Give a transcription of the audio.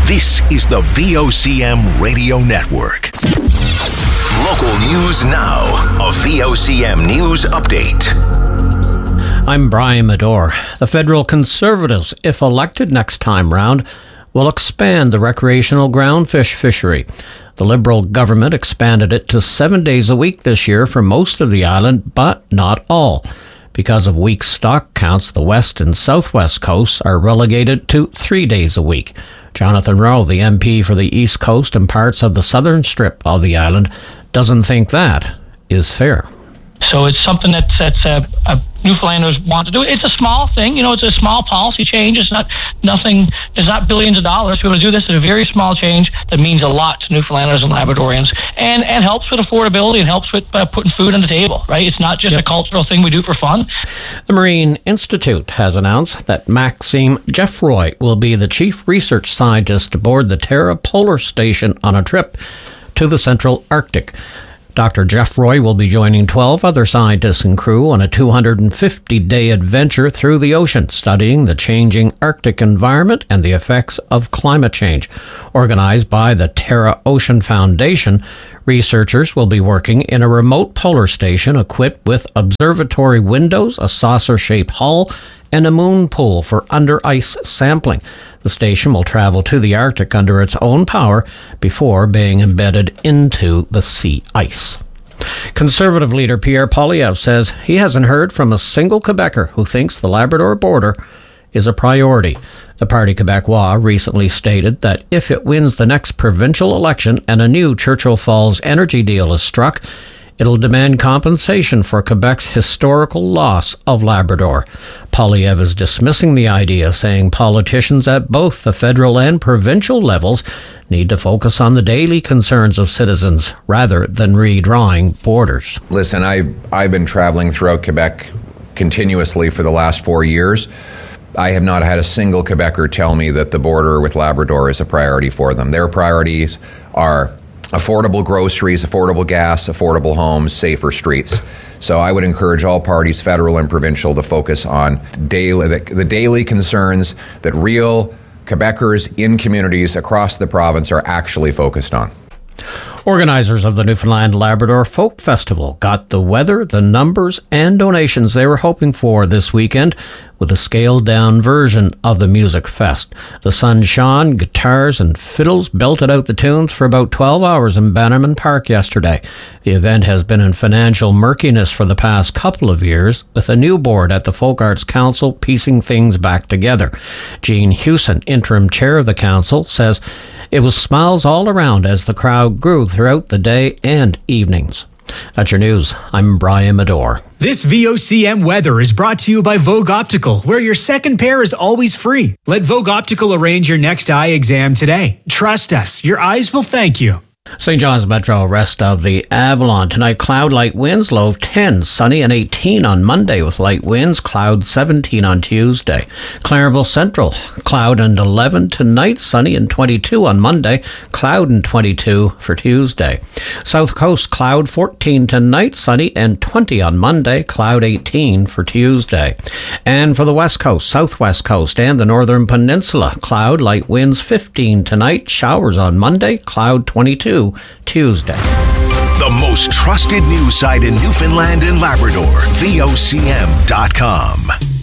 This is the VOCM Radio Network. Local news now. A VOCM News Update. I'm Brian Medore. The federal Conservatives, if elected next time round, will expand the recreational groundfish fishery. The Liberal government expanded it to 7 days a week this year for most of the island, but not all. Because of weak stock counts, the west and southwest coasts are relegated to 3 days a week. Jonathan Rowe, the MP for the East Coast and parts of the southern strip of the island, doesn't think that is fair. So it's something that Newfoundlanders want to do. It's a small thing, it's a small policy change. It's not nothing. It's not billions of dollars. We're going to do this. It's a very small change that means a lot to Newfoundlanders and Labradorians, and helps with affordability and helps with putting food on the table. Right? It's not just a cultural thing we do for fun. The Marine Institute has announced that Maxime Jeffroy will be the chief research scientist aboard the Terra Polar Station on a trip to the Central Arctic. Dr. Jeffroy will be joining 12 other scientists and crew on a 250-day adventure through the ocean, studying the changing Arctic environment and the effects of climate change. Organized by the Terra Ocean Foundation, researchers will be working in a remote polar station equipped with observatory windows, a saucer-shaped hull, and a moon pool for under-ice sampling. The station will travel to the Arctic under its own power before being embedded into the sea ice. Conservative leader Pierre Poilievre says he hasn't heard from a single Quebecer who thinks the Labrador border is a priority. The Parti Québécois recently stated that if it wins the next provincial election and a new Churchill Falls energy deal is struck, it'll demand compensation for Quebec's historical loss of Labrador. Poilievre is dismissing the idea, saying politicians at both the federal and provincial levels need to focus on the daily concerns of citizens rather than redrawing borders. Listen, I've been traveling throughout Quebec continuously for the last 4 years. I have not had a single Quebecer tell me that the border with Labrador is a priority for them. Their priorities are affordable groceries, affordable gas, affordable homes, safer streets. So I would encourage all parties, federal and provincial, to focus on the daily concerns that real Quebecers in communities across the province are actually focused on. Organizers of the Newfoundland Labrador Folk Festival got the weather, the numbers, and donations they were hoping for this weekend with a scaled-down version of the Music Fest. The sun shone, guitars and fiddles belted out the tunes for about 12 hours in Bannerman Park yesterday. The event has been in financial murkiness for the past couple of years, with a new board at the Folk Arts Council piecing things back together. Jean Hewson, interim chair of the council, says it was smiles all around as the crowd grew throughout the day and evenings. That's your news. I'm Brian Medore. This VOCM weather is brought to you by Vogue Optical, where your second pair is always free. Let Vogue Optical arrange your next eye exam today. Trust us, your eyes will thank you. St. John's Metro, rest of the Avalon. Tonight, cloud, light winds, low of 10. Sunny and 18 on Monday with light winds, cloud 17 on Tuesday. Clarenville Central, cloud and 11 tonight, sunny and 22 on Monday, cloud and 22 for Tuesday. South Coast, cloud 14 tonight, sunny and 20 on Monday, cloud 18 for Tuesday. And for the West Coast, Southwest Coast, and the Northern Peninsula, cloud, light winds 15 tonight, showers on Monday, cloud 22 Tuesday. The most trusted news site in Newfoundland and Labrador, VOCM.com.